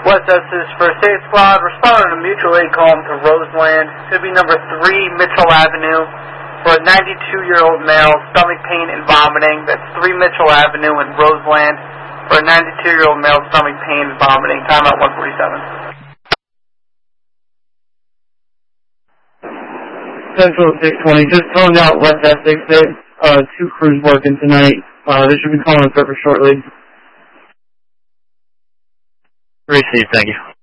West Essex First Aid Squad responded to mutual aid call to Roseland. It should be number 3 Mitchell Avenue for a 92-year-old male, stomach pain and vomiting. That's 3 Mitchell Avenue in Roseland for a 92-year-old male, stomach pain and vomiting. Time at 1:47. Central 620, just calling out West Essex. There's 2 crews working tonight. They should be calling the surface shortly. Received, thank you.